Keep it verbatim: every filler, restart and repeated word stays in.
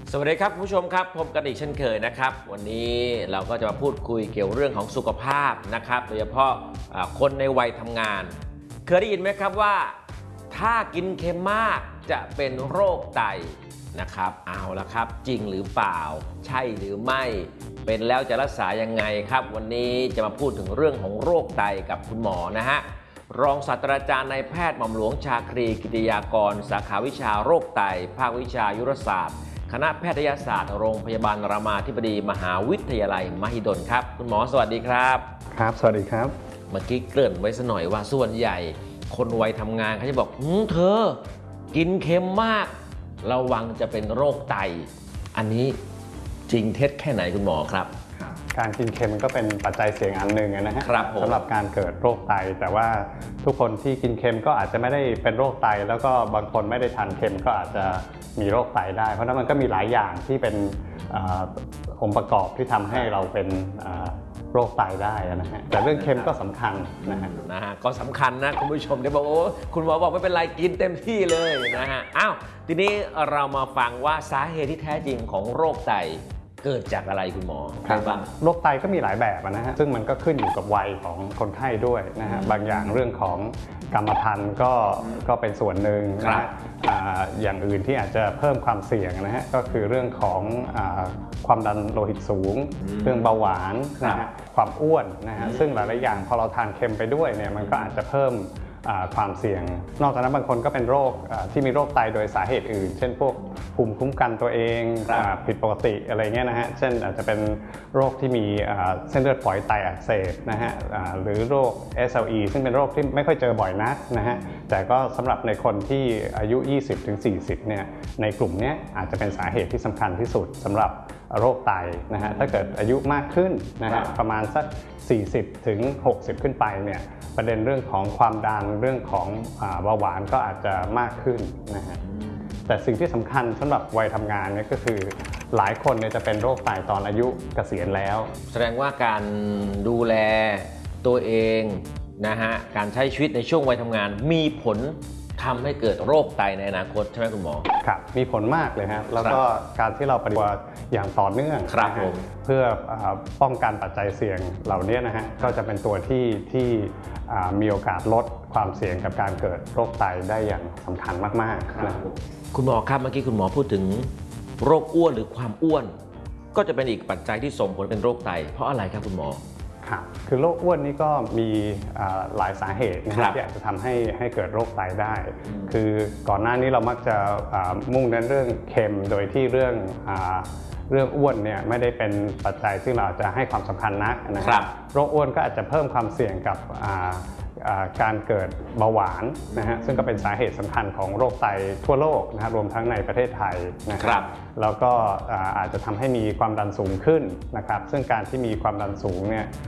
สวัสดีครับผู้ชมครับพบกันอีกเช่นเคยนะครับวันนี้เราก็จะมาพูดคุยเกี่ยวเรื่องของสุขภาพนะครับโดยเฉพาะคนในวัยทำงานเคยได้ยินไหมครับว่าถ้ากินเค็มมากจะเป็นโรคไตนะครับเอาละครับจริงหรือเปล่าใช่หรือไม่เป็นแล้วจะรักษายังไงครับวันนี้จะมาพูดถึงเรื่องของโรคไตกับคุณหมอนะฮะรองศาสตราจารย์นายแพทย์หม่อมหลวงชาครีกิติยากรสาขาวิชาโรคไตภาควิชายุรศาสตร์คณะแพทยศาสตร์โรงพยาบาลรามาธิบดีมหาวิทยาลัยมหิดลครับคุณหมอสวัสดีครับครับสวัสดีครับเมื่อกี้เกริ่นไว้สักหน่อยว่าส่วนใหญ่คนวัยทำงานเขาจะบอกหืมเธอกินเค็มมากระวังจะเป็นโรคไตอันนี้จริงเท็จแค่ไหนคุณหมอครับการกินเค็มก็เป็นปัจจัยเสี่ยงอันหนึ่งนะฮะสำหรับการเกิดโรคไตแต่ว่าทุกคนที่กินเค็มก็อาจจะไม่ได้เป็นโรคไตแล้วก็บางคนไม่ได้ทานเค็มก็อาจจะมีโรคไตได้เพราะนั้นมันก็มีหลายอย่างที่เป็นองค์ประกอบที่ทำให้เราเป็นโรคไตได้นะฮะแต่เรื่องเค็มก็สำคัญนะฮะนะฮะก็สำคัญนะคุณผู้ชมที่บอกโอ้คุณหมอบอกไม่เป็นไรกินเต็มที่เลยนะฮะอ้าวทีนี้เรามาฟังว่าสาเหตุที่แท้จริงของโรคไตเกิดจากอะไรคุณหมอครับบ้างโรคไตก็มีหลายแบบนะฮะซึ่งมันก็ขึ้นอยู่กับวัยของคนไข้ด้วยนะฮะบางอย่างเรื่องของกรรมพันธุ์ก็ก็เป็นส่วนหนึ่งนะฮะอย่างอื่นที่อาจจะเพิ่มความเสี่ยงนะฮะก็คือเรื่องของความดันโลหิตสูงเรื่องเบาหวานนะฮะความอ้วนนะฮะซึ่งหลายๆอย่างพอเราทานเค็มไปด้วยเนี่ยมันก็อาจจะเพิ่มความเสี่ยงนอกจากนั้นบางคนก็เป็นโรคที่มีโรคไตโดยสาเหตุอื่นเช่นพวกภูมิคุ้มกันตัวเองผิดปกติอะไรเงี้ยนะฮะเช่นอาจจะเป็นโรคที่มีเส้นเลือดฝอยไตอักเสบนะฮะหรือโรค เอส แอล อี ซึ่งเป็นโรคที่ไม่ค่อยเจอบ่อยนักนะฮะแต่ก็สำหรับในคนที่อายุ ยี่สิบถึงสี่สิบ เนี่ยในกลุ่มนี้อาจจะเป็นสาเหตุที่สำคัญที่สุดสำหรับโรคไตนะฮะถ้าเกิดอายุมากขึ้นนะฮะประมาณสักสี่สิบถึงหกสิบขึ้นไปเนี่ยประเด็นเรื่องของความดันเรื่องของเบาหวานก็อาจจะมากขึ้นนะฮะแต่สิ่งที่สำคัญสำหรับวัยทำงานเนี่ยก็คือหลายคนเนี่ยจะเป็นโรคไตตอนอายุเกษียณแล้วแสดงว่าการดูแลตัวเองนะฮะการใช้ชีวิตในช่วงวัยทำงานมีผลทำให้เกิดโรคไตในอนาคตใช่ไหมคุณหมอครับมีผลมากเลยฮะแล้วก็การที่เราปฏิบัติอย่างต่อเนื่องครับผมเพื่อป้องกันปัจจัยเสี่ยงเหล่านี้นะฮะก็จะเป็นตัวที่ที่มีโอกาสลดความเสี่ยงกับการเกิดโรคไตได้อย่างสำคัญมากๆนะคุณหมอครับเมื่อกี้คุณหมอพูดถึงโรคอ้วนหรือความอ้วนก็จะเป็นอีกปัจจัยที่ส่งผลเป็นโรคไตเพราะอะไรครับคุณหมอครับคือโรคอ้วนนี่ก็มีหลายสาเหตุนะครับที่อาจจะทำให้ให้เกิดโรคไตได้คือก่อนหน้านี้เรามักจะมุ่งเน้นเรื่องเค็มโดยที่เรื่องเรื่องอ้วนเนี่ยไม่ได้เป็นปัจจัยซึ่งเราจะให้ความสำคัญนักนะครับโรคอ้วนก็อาจจะเพิ่มความเสี่ยงกับการเกิดเบาหวานนะฮะซึ่งก็เป็นสาเหตุสำคัญของโรคไตทั่วโลกนะครับรวมทั้งในประเทศไทยนะครับแล้วก็อาจจะทำให้มีความดันสูงขึ้นนะครับซึ่งการที่มีความดันสูงเนี่ย